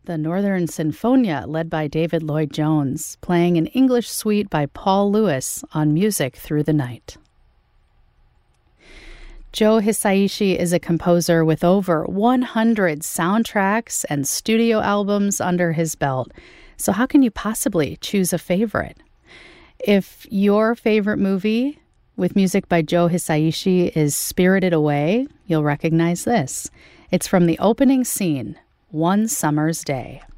the Northern Sinfonia, led by David Lloyd-Jones, playing an English suite by Paul Lewis on Music Through the Night. Joe Hisaishi is a composer with over 100 soundtracks and studio albums under his belt. So how can you possibly choose a favorite? If your favorite movie with music by Joe Hisaishi is Spirited Away, you'll recognize this. It's from the opening scene, One Summer's Day.